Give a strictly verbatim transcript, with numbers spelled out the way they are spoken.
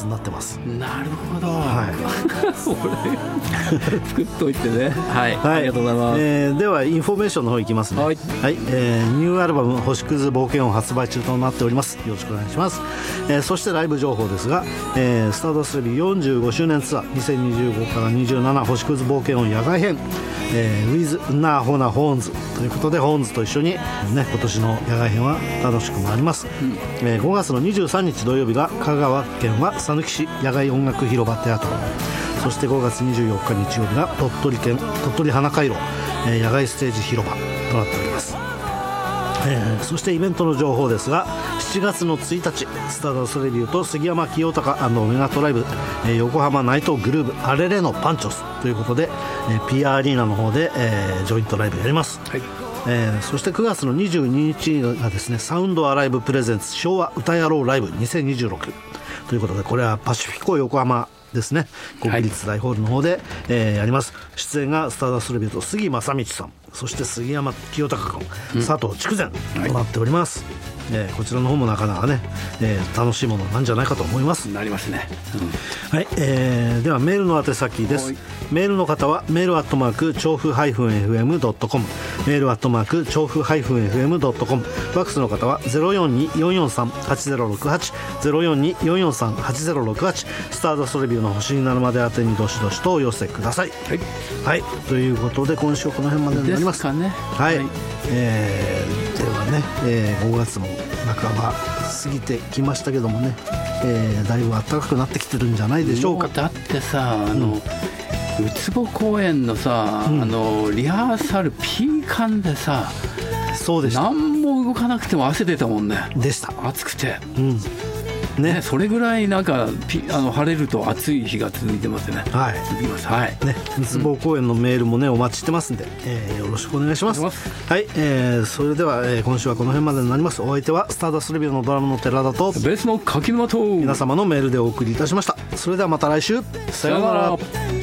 になってます。 なるほど、 はい俺作っといてね、はい、 はい、 ありがとうございます。 えー、ではインフォメーションの方いきますね。 はい、 はい、えー、ニューアルバム星屑冒険音発売中となっております。よろしくお願いします。えー、そしてライブ情報ですが、えー、スターダストレビューよんじゅうごしゅうねんツアーにせんにじゅうごからにじゅうなな星屑冒険音野外編、えー、with ナーホナホーンズということで、ホーンズと一緒に、ね、今年の野外編は楽しく回ります。うん、えー、ごがつのにじゅうさんにち土曜日が香川県は讃岐市野外音楽広場テアトル、そしてごがつにじゅうよっか日曜日が鳥取県鳥取花回廊、えー、野外ステージ広場となっております。えー、そしてイベントの情報ですが、しちがつのついたちスターダストレビューと杉山清隆&オメガトライブ、えー、横浜ナイトグルーブアレレのパンチョスということで、えー、ピーアール アリーナの方で、えー、ジョイントライブやります。はい、えー、そしてくがつのにじゅうににちがですね、サウンドアライブプレゼンツ昭和歌野郎ライブにせんにじゅうろくということで、これはパシフィコ横浜ですね、国立大ホールの方で、はい、えー、やります。出演がスターダストレビューと杉正道さん、そして杉山清隆君、うん、佐藤筑前となっております。はい、えー、こちらの方もなかなかね、えー、楽しいものなんじゃないかと思います。 なりますね。 うん、はい、えー、ではメールの宛先です。メールの方はメールアットマーク調布 ハイフンエフエムドットコム、 メールアットマーク調布 ハイフンエフエムドットコム、 ファックスの方は ゼロよんに よんよんさん はちゼロろくはち ゼロよんに よんよんさん はちゼロろくはち、スターダストレビューの星になるまで宛てにどしどしとお寄せください。はい、はい、ということで今週はこの辺までになりますですかね。 はい、はい、えー、ではね、えー、ごがつも半ば過ぎてきましたけどもね、えー、だいぶ暖かくなってきてるんじゃないでしょうか。 だってさ、あの、うん、ウツボ公園のさ、うん、あのリハーサルピーカンでさ、 そうでした、 何も動かなくても汗出たもんね。 でした。 暑くて、 うんね、 ね、それぐらいなんかピあの晴れると暑い日が続いてますね。 はい、 続きます。はい、 ね、ウツボ公園のメールもね、お待ちしてますんで、えー、よろしくお願いします。はい、えー、それでは、えー、今週はこの辺までになります。お相手はスターダストレビューのドラムの寺田とベースの柿沼と皆様のメールでお送りいたしました。それではまた来週、 さようなら。